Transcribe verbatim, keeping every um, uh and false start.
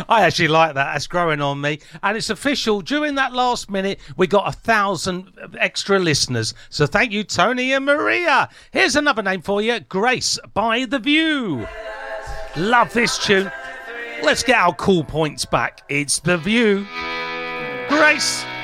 I actually like that. That's growing on me. And it's official. During that last minute, we got a thousand extra listeners. So thank you, Tony and Maria. Here's another name for you. Grace by The View. Love this tune. Let's get our cool points back. It's The View. Grace.